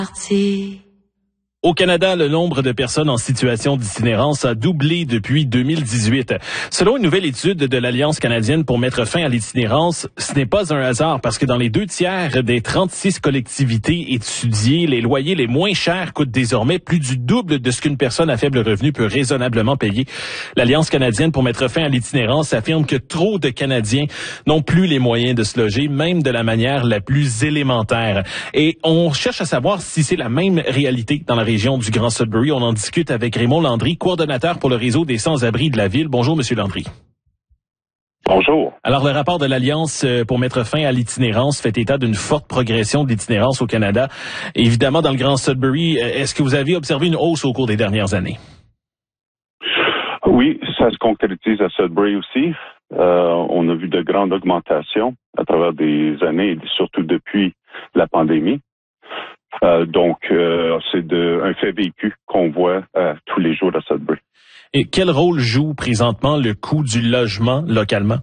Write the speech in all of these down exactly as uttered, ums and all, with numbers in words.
Parti. Au Canada, le nombre de personnes en situation d'itinérance a doublé depuis deux mille dix-huit. Selon une nouvelle étude de l'Alliance canadienne pour mettre fin à l'itinérance, ce n'est pas un hasard parce que dans les deux tiers des trente-six collectivités étudiées, les loyers les moins chers coûtent désormais plus du double de ce qu'une personne à faible revenu peut raisonnablement payer. L'Alliance canadienne pour mettre fin à l'itinérance affirme que trop de Canadiens n'ont plus les moyens de se loger, même de la manière la plus élémentaire. Et on cherche à savoir si c'est la même réalité dans la région du Grand Sudbury. On en discute avec Raymond Landry, coordonnateur pour le réseau des sans-abri de la ville. Bonjour, Monsieur Landry. Bonjour. Alors, le rapport de l'Alliance pour mettre fin à l'itinérance fait état d'une forte progression de l'itinérance au Canada. Évidemment, dans le Grand Sudbury, est-ce que vous avez observé une hausse au cours des dernières années? Oui, ça se concrétise à Sudbury aussi. Euh, on a vu de grandes augmentations à travers des années, et surtout depuis la pandémie. Euh, donc, euh, c'est de, un fait vécu qu'on voit euh, tous les jours à Sudbury. Et quel rôle joue présentement le coût du logement localement?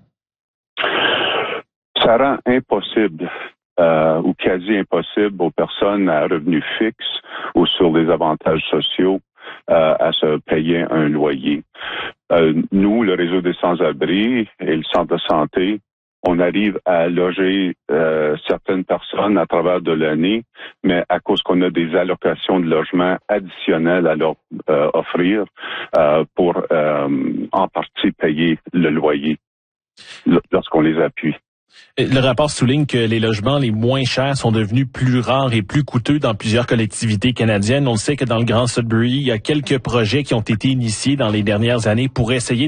Ça rend impossible euh, ou quasi impossible aux personnes à revenus fixes ou sur des avantages sociaux euh, à se payer un loyer. Euh, nous, le réseau des sans-abri et le centre de santé, on arrive à loger euh, certaines personnes à travers de l'année, mais à cause qu'on a des allocations de logement additionnelles à leur euh, offrir euh, pour euh, en partie payer le loyer lorsqu'on les appuie. Le rapport souligne que les logements les moins chers sont devenus plus rares et plus coûteux dans plusieurs collectivités canadiennes. On sait que dans le Grand Sudbury, il y a quelques projets qui ont été initiés dans les dernières années pour essayer